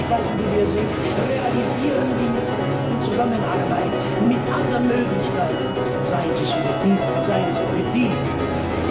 Möglichkeiten, die wir sehen, realisieren die in Zusammenarbeit mit anderen Möglichkeiten, sei es Politik, sei es Politik.